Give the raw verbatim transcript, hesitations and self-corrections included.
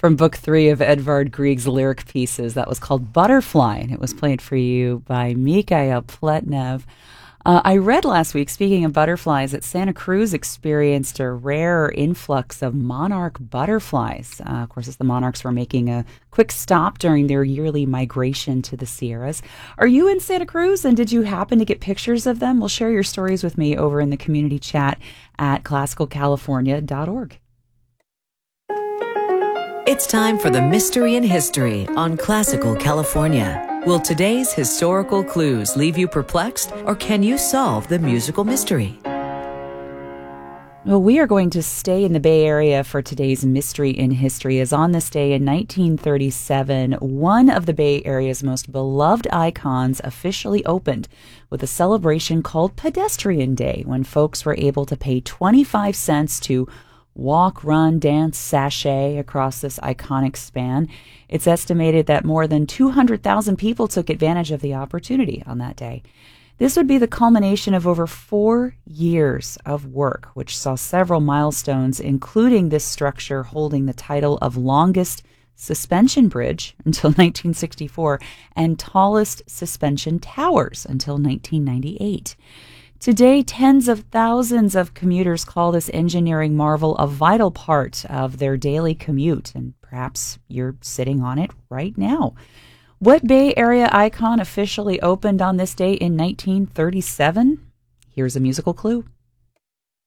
from book three of Edvard Grieg's lyric pieces. That was called Butterfly, and it was played for you by Mikhail Pletnev. Uh, I read last week, speaking of butterflies, that Santa Cruz experienced a rare influx of monarch butterflies. Uh, of course, as the monarchs were making a quick stop during their yearly migration to the Sierras. Are you in Santa Cruz, and did you happen to get pictures of them? Well, share your stories with me over in the community chat at classical california dot org. It's time for the Mystery in History on Classical California. Will today's historical clues leave you perplexed, or can you solve the musical mystery? Well, we are going to stay in the Bay Area for today's Mystery in History, as on this day in nineteen thirty-seven, one of the Bay Area's most beloved icons officially opened with a celebration called Pedestrian Day, when folks were able to pay twenty-five cents to walk, run, dance, sashay across this iconic span. It's estimated that more than two hundred thousand people took advantage of the opportunity on that day. This would be the culmination of over four years of work, which saw several milestones, including this structure holding the title of longest suspension bridge until nineteen sixty-four and tallest suspension towers until nineteen ninety-eight. Today, tens of thousands of commuters call this engineering marvel a vital part of their daily commute, and perhaps you're sitting on it right now. What Bay Area icon officially opened on this day in nineteen thirty-seven? Here's a musical clue.